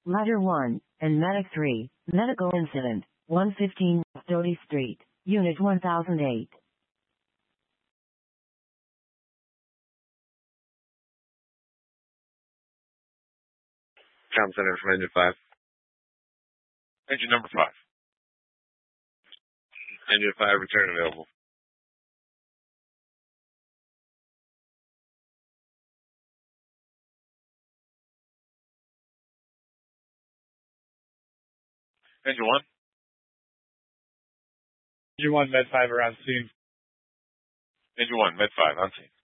Ladder 1, and Medic 3, Medical Incident, 115, Doty Street, Unit 1008. Comm Center from Engine 5. Engine number 5. Engine 5, return available. Engine 1. Engine 1, Med 5 around scene. Engine 1, Med 5, on scene.